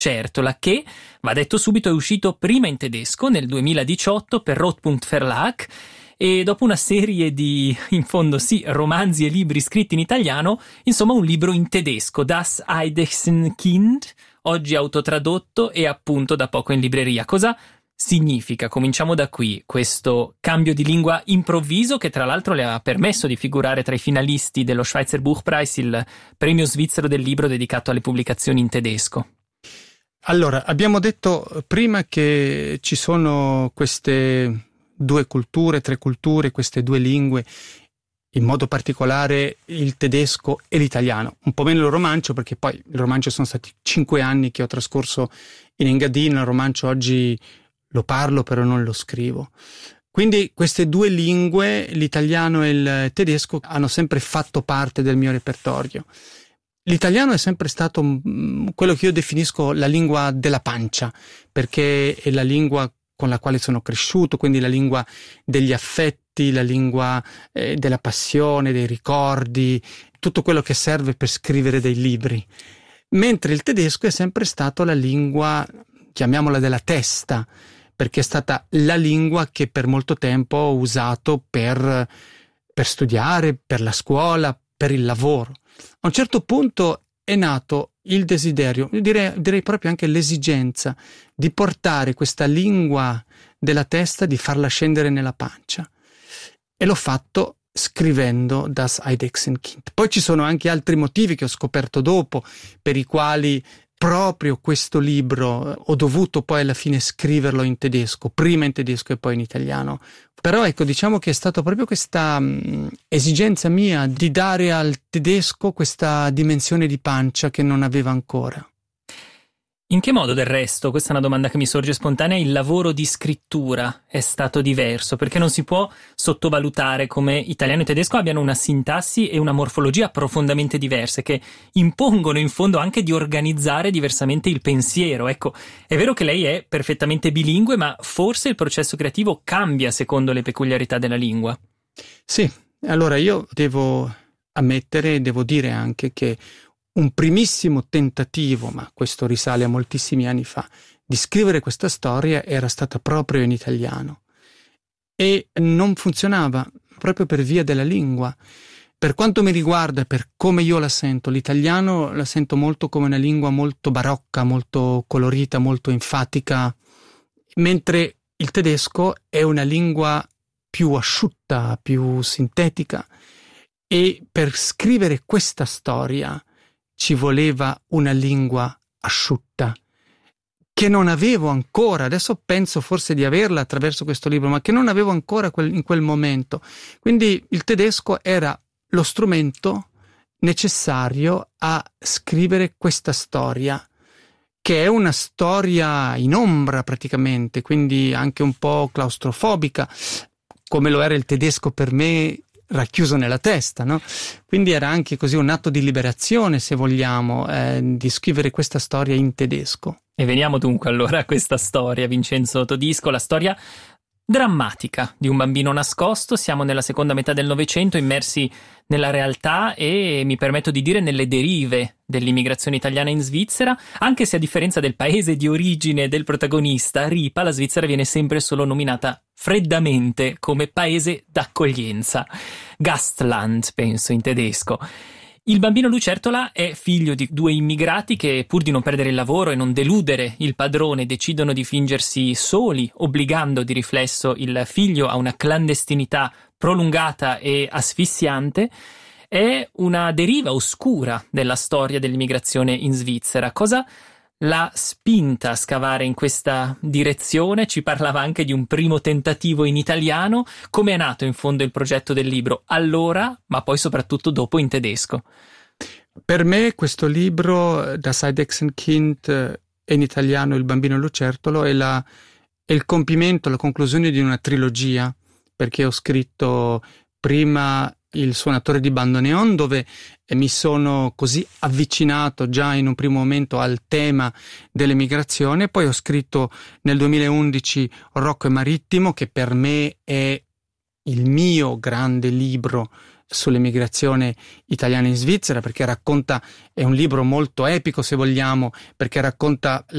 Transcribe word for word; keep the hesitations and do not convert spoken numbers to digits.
Lucertola, che, va detto subito, è uscito prima in tedesco nel duemiladiciotto per Rotpunkt Verlag, e dopo una serie di, in fondo sì, romanzi e libri scritti in italiano, insomma un libro in tedesco, Das Eidechsenkind, oggi autotradotto e appunto da poco in libreria. Cosa significa, cominciamo da qui, questo cambio di lingua improvviso che tra l'altro le ha permesso di figurare tra i finalisti dello Schweizer Buchpreis, il premio svizzero del libro dedicato alle pubblicazioni in tedesco? Allora, abbiamo detto prima che ci sono queste due culture, tre culture, queste due lingue, in modo particolare il tedesco e l'italiano, un po' meno il romancio, perché poi il romancio sono stati cinque anni che ho trascorso in Engadina, il romancio oggi lo parlo però non lo scrivo. Quindi queste due lingue, l'italiano e il tedesco, hanno sempre fatto parte del mio repertorio. L'italiano è sempre stato quello che io definisco la lingua della pancia, perché è la lingua con la quale sono cresciuto, quindi la lingua degli affetti, la lingua eh, della passione, dei ricordi, tutto quello che serve per scrivere dei libri. Mentre il tedesco è sempre stato la lingua, chiamiamola della testa, perché è stata la lingua che per molto tempo ho usato per, per studiare, per la scuola, per il lavoro. A un certo punto è nato il desiderio, direi, direi proprio anche l'esigenza di portare questa lingua della testa, di farla scendere nella pancia. E l'ho fatto scrivendo Das Eidechsenkind. Poi ci sono anche altri motivi che ho scoperto dopo, per i quali proprio questo libro ho dovuto poi alla fine scriverlo in tedesco, prima in tedesco e poi in italiano. Però ecco, diciamo che è stata proprio questa mh, esigenza mia di dare al tedesco questa dimensione di pancia che non aveva ancora. In che modo del resto, questa è una domanda che mi sorge spontanea, il lavoro di scrittura è stato diverso? Perché non si può sottovalutare come italiano e tedesco abbiano una sintassi e una morfologia profondamente diverse, che impongono in fondo anche di organizzare diversamente il pensiero. Ecco, è vero che lei è perfettamente bilingue, ma forse il processo creativo cambia secondo le peculiarità della lingua. Sì, allora io devo ammettere, devo dire anche che un primissimo tentativo, ma questo risale a moltissimi anni fa, di scrivere questa storia era stata proprio in italiano e non funzionava proprio per via della lingua. Per quanto mi riguarda, per come io la sento, l'italiano la sento molto come una lingua molto barocca, molto colorita, molto enfatica, mentre il tedesco è una lingua più asciutta, più sintetica, e per scrivere questa storia ci voleva una lingua asciutta, che non avevo ancora, adesso penso forse di averla attraverso questo libro, ma che non avevo ancora quel, in quel momento. Quindi il tedesco era lo strumento necessario a scrivere questa storia, che è una storia in ombra praticamente, quindi anche un po' claustrofobica, come lo era il tedesco per me, racchiuso nella testa, no? Quindi era anche così un atto di liberazione, se vogliamo, eh, di scrivere questa storia in tedesco. E veniamo dunque allora a questa storia, Vincenzo Todisco, la storia drammatica di un bambino nascosto. Siamo nella seconda metà del Novecento, immersi nella realtà e, mi permetto di dire, nelle derive dell'immigrazione italiana in Svizzera, anche se a differenza del paese di origine del protagonista, Ripa, la Svizzera viene sempre solo nominata freddamente come paese d'accoglienza. Gastland, penso in tedesco. Il bambino Lucertola è figlio di due immigrati che, pur di non perdere il lavoro e non deludere il padrone, decidono di fingersi soli, obbligando di riflesso il figlio a una clandestinità prolungata e asfissiante. È una deriva oscura della storia dell'immigrazione in Svizzera. Cosa l'ha spinta a scavare in questa direzione? Ci parlava anche di un primo tentativo in italiano. Come è nato in fondo il progetto del libro allora, ma poi soprattutto dopo in tedesco? Per me questo libro, Das Eidechsenkind, e in italiano Il bambino lucertolo, è, la, è il compimento, la conclusione di una trilogia, perché ho scritto prima Il suonatore di bandoneon, dove mi sono così avvicinato già in un primo momento al tema dell'emigrazione. Poi ho scritto nel duemilaundici Rocco e Marittimo, che per me è il mio grande libro sull'emigrazione italiana in Svizzera, perché racconta, è un libro molto epico se vogliamo, perché racconta